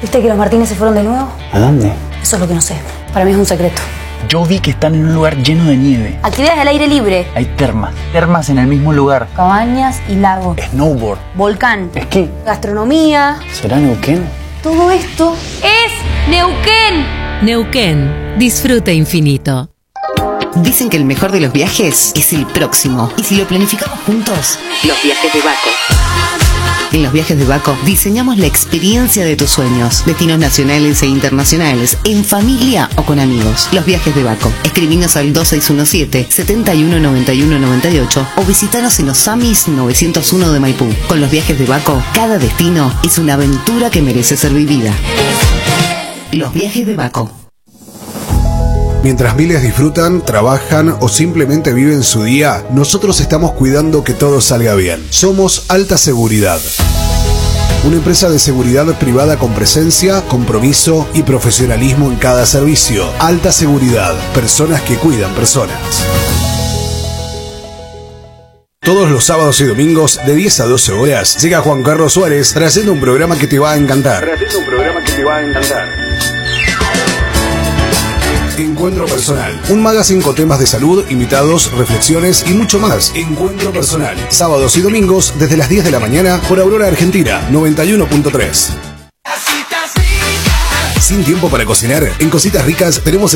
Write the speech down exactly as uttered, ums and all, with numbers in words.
¿Viste que los Martínez se fueron de nuevo? ¿A dónde? Eso es lo que no sé. Para mí es un secreto. Yo vi que están en un lugar lleno de nieve. Actividades al aire libre. Hay termas. Termas en el mismo lugar. Cabañas y lago. Snowboard. Volcán. Esquí. Gastronomía. ¿Será Neuquén? Todo esto es Neuquén. Neuquén. Disfrute infinito. Dicen que el mejor de los viajes es el próximo. Y si lo planificamos juntos, los viajes de Baco. En los viajes de Baco diseñamos la experiencia de tus sueños. Destinos nacionales e internacionales, en familia o con amigos. Los viajes de Baco. Escribinos al dos seis uno siete, siete uno nueve uno nueve ocho o visitanos en los Amis novecientos uno de Maipú. Con los viajes de Baco, cada destino es una aventura que merece ser vivida. Los viajes de Baco. Mientras miles disfrutan, trabajan o simplemente viven su día, nosotros estamos cuidando que todo salga bien. Somos Alta Seguridad. Una empresa de seguridad privada con presencia, compromiso y profesionalismo en cada servicio. Alta Seguridad. Personas que cuidan personas. Todos los sábados y domingos de diez a doce horas llega Juan Carlos Suárez trayendo un programa que te va a encantar. Trayendo un programa que te va a encantar. Encuentro Personal, un magazine con temas de salud, invitados, reflexiones y mucho más. Encuentro Personal, sábados y domingos desde las diez de la mañana por Aurora Argentina noventa y uno punto tres. Sin tiempo para cocinar, en Cositas Ricas tenemos